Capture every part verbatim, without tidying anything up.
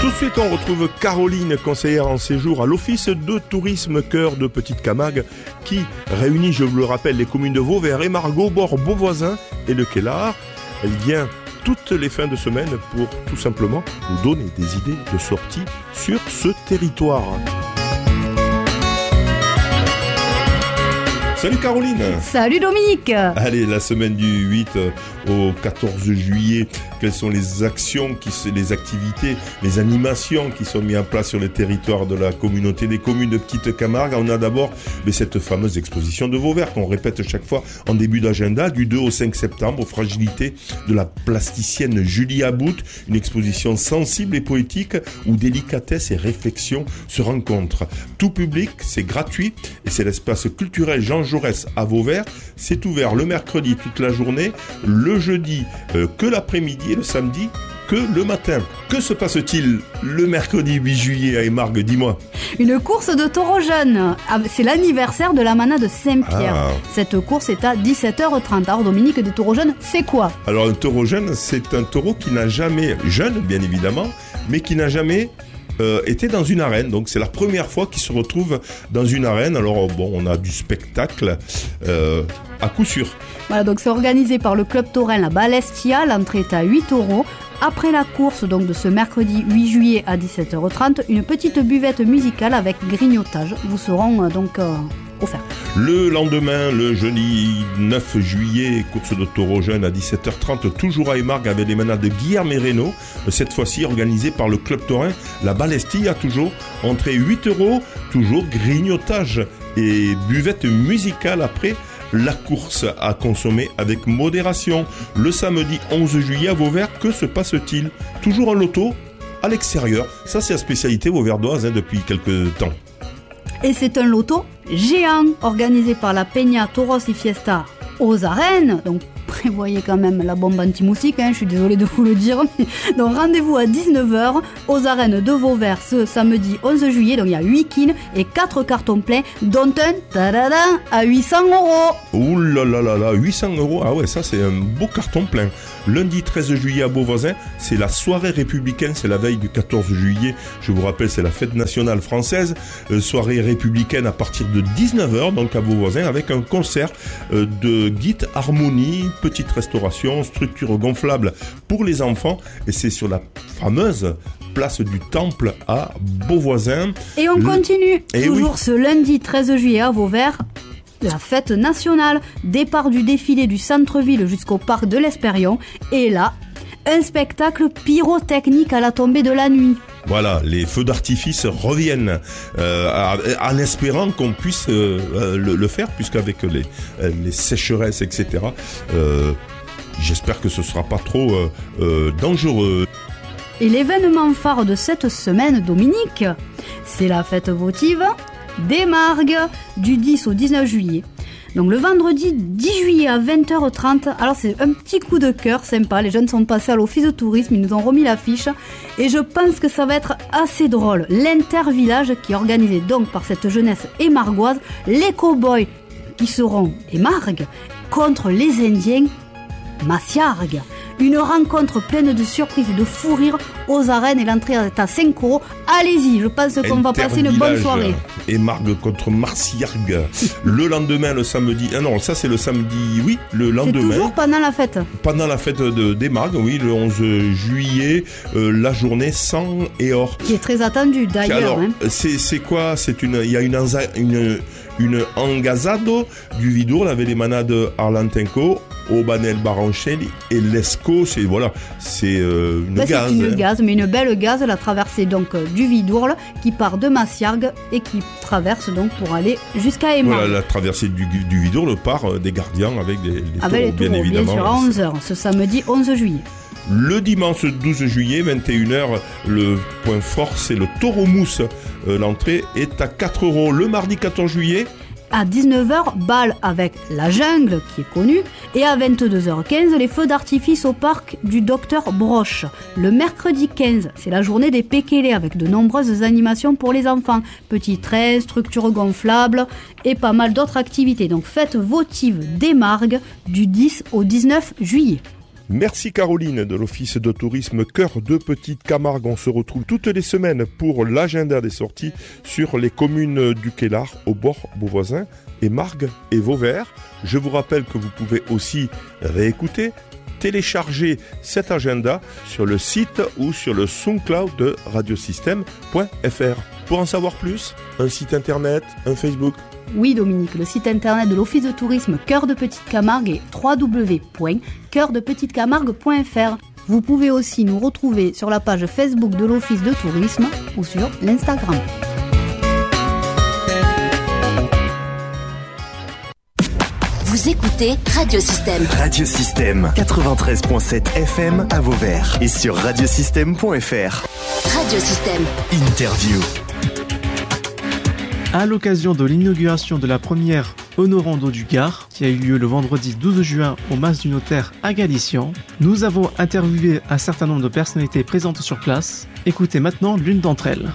Tout de suite, on retrouve Caroline, conseillère en séjour à l'Office de tourisme Cœur de Petite Camargue, qui réunit, je vous le rappelle, les communes de Vauvert, Émargos, Bord, Beauvoisin et Le Queslart. Elle vient toutes les fins de semaine pour tout simplement nous donner des idées de sortie sur ce territoire. Salut Caroline. Salut Dominique. Allez, la semaine du huit au quatorze juillet, quelles sont les actions, qui, les activités, les animations qui sont mises en place sur le territoire de la communauté des communes de Petite Camargue? On a d'abord mais cette fameuse exposition de Vauvert qu'on répète chaque fois en début d'agenda, du deux au cinq septembre, aux fragilités de la plasticienne Julie About, une exposition sensible et poétique où délicatesse et réflexion se rencontrent. Tout public, c'est gratuit et c'est l'espace culturel Jean Jaurès à Vauvert. C'est ouvert le mercredi toute la journée, le jeudi euh, que l'après-midi et le samedi que le matin. Que se passe-t-il le mercredi huit juillet à Émargues? Dis-moi. Une course de taureaux jeunes. C'est l'anniversaire de la manade Saint-Pierre. Ah. Cette course est à dix-sept heures trente. Alors Dominique, des taureaux jeunes, c'est quoi? Alors un taureau jeune, c'est un taureau qui n'a jamais, jeune bien évidemment, mais qui n'a jamais Euh, était dans une arène, donc c'est la première fois qu'il se retrouve dans une arène. Alors bon, on a du spectacle euh, à coup sûr. Voilà, donc c'est organisé par le club taurin La Balestia. L'entrée est à huit euros. Après la course donc de ce mercredi huit juillet à dix-sept heures trente, une petite buvette musicale avec grignotage vous seront euh, donc euh, offerts. Le lendemain, le jeudi neuf juillet, course de taureaux jeunes à dix-sept heures trente, toujours à Émargues avec les manades de Guillerme et Reynaud, cette fois-ci organisée par le club taurin La Balestia, toujours entrée huit euros, toujours grignotage et buvette musicale après la course à consommer avec modération. Le samedi onze juillet à Vauvert, que se passe-t-il? Toujours en loto à l'extérieur, ça c'est la spécialité vauverdoise hein, depuis quelques temps. Et c'est un loto géant organisé par la Peña Toros y Fiesta aux arènes. Donc prévoyez quand même la bombe anti-moustique, hein, je suis désolée de vous le dire. Donc rendez-vous à dix-neuf heures aux arènes de Vauvert ce samedi onze juillet. Donc il y a huit kines et quatre cartons pleins, dont un tadada, à huit cents euros. Ouh là là là là, huit cents euros, ah ouais, ça c'est un beau carton plein. Lundi treize juillet à Beauvoisin, c'est la soirée républicaine, c'est la veille du quatorze juillet. Je vous rappelle, c'est la fête nationale française. Euh, soirée républicaine à partir de dix-neuf heures, donc à Beauvoisin, avec un concert euh, de Git Harmonie, petite restauration, structure gonflable pour les enfants. Et c'est sur la fameuse place du Temple à Beauvoisin. Et on Le... continue, et toujours oui. ce lundi treize juillet à Vauvert. La fête nationale, départ du défilé du centre-ville jusqu'au parc de l'Espérion. Et là, un spectacle pyrotechnique à la tombée de la nuit. Voilà, les feux d'artifice reviennent euh, en espérant qu'on puisse euh, le, le faire, puisqu'avec les, les sécheresses, et cetera, euh, j'espère que ce ne sera pas trop euh, euh, dangereux. Et l'événement phare de cette semaine, Dominique, c'est la fête votive d'Émargues du dix au dix-neuf juillet. Donc le vendredi dix juillet à vingt heures trente, alors c'est un petit coup de cœur sympa, les jeunes sont passés à l'office de tourisme, ils nous ont remis l'affiche et je pense que ça va être assez drôle. L'intervillage qui est organisé donc par cette jeunesse émargoise, les cow-boys qui seront Émargues contre les Indiens Massiargues. Une rencontre pleine de surprises et de fou rire aux arènes et l'entrée est à cinq euros. Allez-y, je pense qu'on va passer une bonne soirée. Émargues contre Massiargues. Le lendemain, le samedi. Ah non, ça c'est le samedi, oui, le lendemain. C'est toujours pendant la fête. Pendant la fête de, d'Émargues, oui, le onze juillet, euh, la journée sang et or. Qui est très attendue d'ailleurs. Alors, hein. c'est, c'est quoi? C'est une, il y a une, une, une engazado du Vidourle avec les manades Arlantenco, Aubanel Barancelli et Lescaut, c'est voilà, c'est euh, une Là, gaz. C'est une hein. gaz, mais une belle gaz, la traversée donc euh, du Vidourle qui part de Massiargues et qui traverse donc pour aller jusqu'à Émargues. Voilà, la traversée du, du Vidourle part euh, des gardiens avec des, des avec taureaux, les taureaux, bien évidemment. Bien sûr, à onze heures, ce samedi onze juillet. Le dimanche douze juillet, vingt et une heures, le point fort, c'est le taureau mousse. Euh, l'entrée est à quatre euros. Le mardi quatorze juillet, À dix-neuf heures, bal avec la jungle, qui est connue. Et à vingt-deux heures quinze, les feux d'artifice au parc du Docteur Broche. Le mercredi quinze, c'est la journée des Pékélés avec de nombreuses animations pour les enfants. Petits trains, structures gonflables et pas mal d'autres activités. Donc fête votive d'Émargues du dix au dix-neuf juillet. Merci Caroline de l'Office de tourisme Cœur de Petite Camargue. On se retrouve toutes les semaines pour l'agenda des sorties sur les communes du Quélard, au bord Beauvoisin et Margues et Vauvert. Je vous rappelle que vous pouvez aussi réécouter, télécharger cet agenda sur le site ou sur le SoundCloud de radiosystème point f r. Pour en savoir plus, un site internet, un Facebook. Oui Dominique, le site internet de l'Office de tourisme Cœur de Petite Camargue est w w w point cœur de petite camargue point f r. Vous pouvez aussi nous retrouver sur la page Facebook de l'Office de tourisme ou sur l'Instagram. Vous écoutez Radiosystème. Radiosystème quatre-vingt-treize virgule sept F M à Vauvert et sur radiosystème point f r. Radiosystème. Interview. À l'occasion de l'inauguration de la première Honorando du Gard, qui a eu lieu le vendredi douze juin au Mas du Notaire à Galician, nous avons interviewé un certain nombre de personnalités présentes sur place. Écoutez maintenant l'une d'entre elles.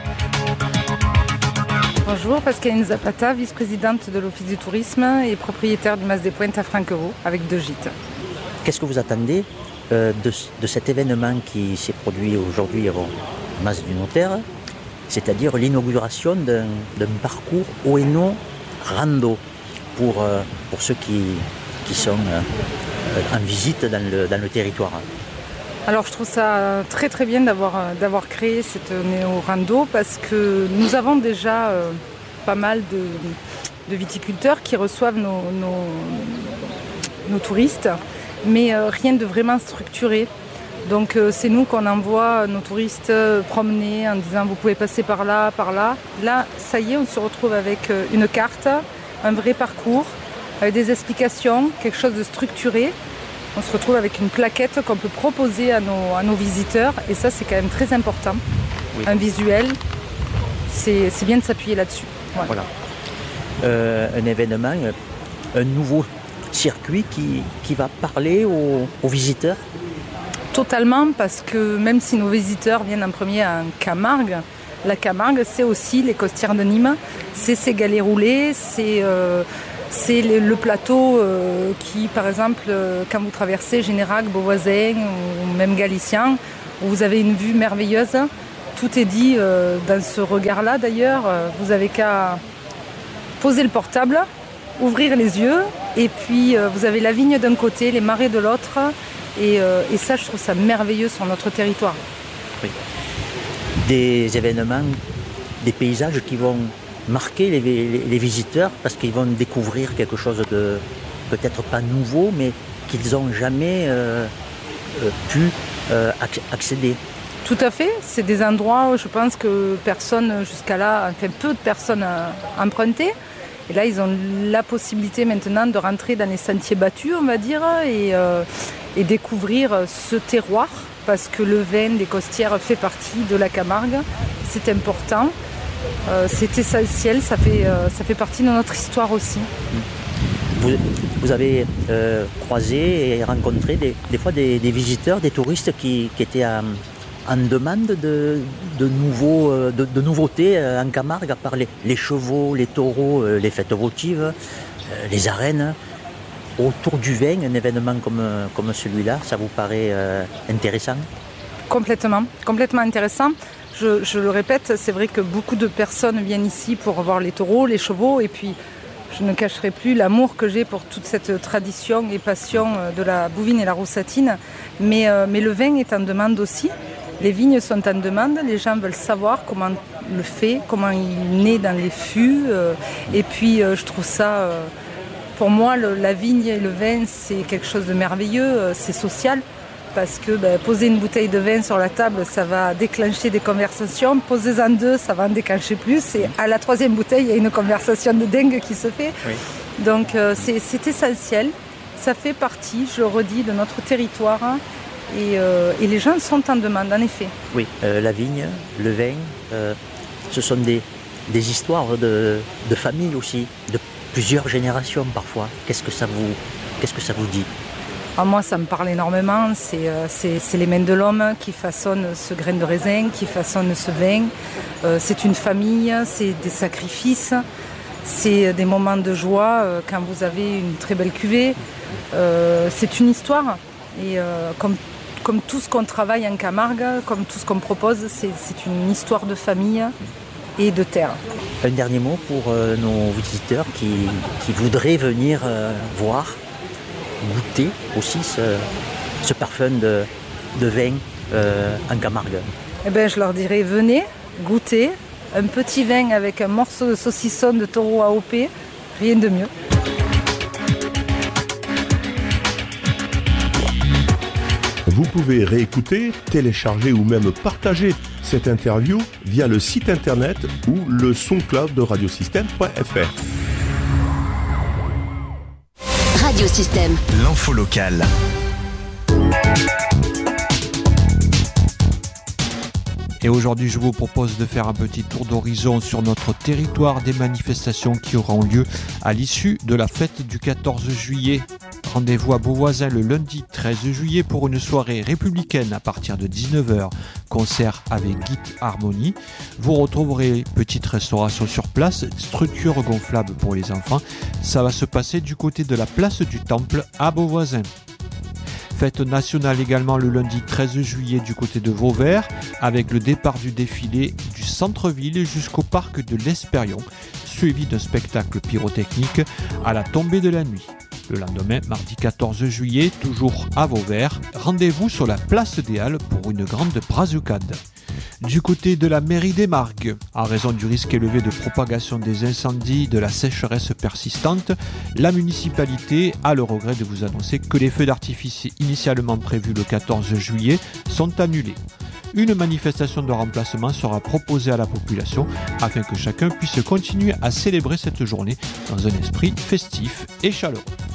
Bonjour, Pascaline Zapata, vice-présidente de l'Office du tourisme et propriétaire du Mas des Pointes à Franquereau, avec deux gîtes. Qu'est-ce que vous attendez euh, de, de cet événement qui s'est produit aujourd'hui au Mas du Notaire, c'est-à-dire l'inauguration d'un, d'un parcours Oeno Rando pour, euh, pour ceux qui, qui sont euh, en visite dans le, dans le territoire? Alors je trouve ça très très bien d'avoir, d'avoir créé cette néo-rando parce que nous avons déjà euh, pas mal de, de viticulteurs qui reçoivent nos, nos, nos touristes, mais euh, rien de vraiment structuré. Donc euh, c'est nous qu'on envoie nos touristes promener en disant vous pouvez passer par là, par là. Là, ça y est, on se retrouve avec une carte, un vrai parcours, avec des explications, quelque chose de structuré. On se retrouve avec une plaquette qu'on peut proposer à nos, à nos visiteurs et ça c'est quand même très important. Oui. Un visuel, c'est, c'est bien de s'appuyer là-dessus. Ouais. Voilà. Euh, un événement, un nouveau circuit qui, qui va parler aux, aux visiteurs. Totalement, parce que même si nos visiteurs viennent en premier en Camargue, la Camargue c'est aussi les costières de Nîmes, c'est ces galets roulés, c'est... Euh, C'est le plateau euh, qui, par exemple, euh, quand vous traversez Générac, Beauvoisin ou même Galician, où vous avez une vue merveilleuse. Tout est dit euh, dans ce regard-là d'ailleurs. Vous avez qu'à poser le portable, ouvrir les yeux, et puis euh, vous avez la vigne d'un côté, les marais de l'autre. Et, euh, et ça, je trouve ça merveilleux sur notre territoire. Oui. Des événements, des paysages qui vont marquer les, les, les visiteurs parce qu'ils vont découvrir quelque chose de peut-être pas nouveau mais qu'ils n'ont jamais euh, euh, pu euh, accéder. Tout à fait, c'est des endroits où je pense que personne jusqu'à là, enfin peu de personnes ont emprunté. Et là, ils ont la possibilité maintenant de rentrer dans les sentiers battus, on va dire, et, euh, et découvrir ce terroir parce que le vin des costières fait partie de la Camargue, c'est important. Euh, c'est essentiel, ça fait, euh, ça fait partie de notre histoire aussi. Vous, vous avez euh, croisé et rencontré des, des fois des, des visiteurs, des touristes qui, qui étaient en, en demande de, de, nouveaux, de, de nouveautés en Camargue, à part les, les chevaux, les taureaux, les fêtes votives, euh, les arènes. Autour du vin, un événement comme, comme celui-là, ça vous paraît euh, intéressant? Complètement, complètement intéressant. Je, je le répète, c'est vrai que beaucoup de personnes viennent ici pour voir les taureaux, les chevaux, et puis je ne cacherai plus l'amour que j'ai pour toute cette tradition et passion de la bouvine et la roussatine. Mais, euh, mais le vin est en demande aussi. Les vignes sont en demande, les gens veulent savoir comment on le fait, comment il naît dans les fûts. Euh, et puis euh, je trouve ça, euh, pour moi, le, la vigne et le vin, c'est quelque chose de merveilleux, euh, c'est social. Parce que ben, poser une bouteille de vin sur la table, ça va déclencher des conversations. Posez-en deux, ça va en déclencher plus. Et à la troisième bouteille, il y a une conversation de dingue qui se fait. Oui. Donc euh, c'est, c'est essentiel. Ça fait partie, je le redis, de notre territoire. Hein, et, euh, et les gens sont en demande, en effet. Oui, euh, la vigne, le vin, euh, ce sont des, des histoires de, de famille aussi, de plusieurs générations parfois. Qu'est-ce que ça vous, qu'est-ce que ça vous dit ? Ah, moi, ça me parle énormément. C'est, euh, c'est, c'est les mains de l'homme qui façonnent ce grain de raisin, qui façonnent ce vin. Euh, c'est une famille, c'est des sacrifices, c'est des moments de joie euh, quand vous avez une très belle cuvée. Euh, c'est une histoire. Et euh, comme, comme tout ce qu'on travaille en Camargue, comme tout ce qu'on propose, c'est, c'est une histoire de famille et de terre. Un dernier mot pour euh, nos visiteurs qui, qui voudraient venir euh, voir, goûter aussi ce, ce parfum de, de vin euh, en Camargue. Eh ben, je leur dirais, venez, goûtez, un petit vin avec un morceau de saucisson de taureau A O P, rien de mieux. Vous pouvez réécouter, télécharger ou même partager cette interview via le site internet ou le SoundCloud de radiosystème point f r. Radiosystème. L'info locale. Et aujourd'hui, je vous propose de faire un petit tour d'horizon sur notre territoire des manifestations qui auront lieu à l'issue de la fête du quatorze juillet. Rendez-vous à Beauvoisin le lundi treize juillet pour une soirée républicaine à partir de dix-neuf heures. Concert avec Git Harmonie. Vous retrouverez petite restauration sur place, structure gonflable pour les enfants. Ça va se passer du côté de la place du Temple à Beauvoisin. Fête nationale également le lundi treize juillet du côté de Vauvert, avec le départ du défilé du centre-ville jusqu'au parc de l'Espérion, suivi d'un spectacle pyrotechnique à la tombée de la nuit. Le lendemain, mardi quatorze juillet, toujours à Vauvert, rendez-vous sur la place des Halles pour une grande brazucade. Du côté de la mairie des Margues, en raison du risque élevé de propagation des incendies, de la sécheresse persistante, la municipalité a le regret de vous annoncer que les feux d'artifice initialement prévus le quatorze juillet sont annulés. Une manifestation de remplacement sera proposée à la population afin que chacun puisse continuer à célébrer cette journée dans un esprit festif et chaleureux.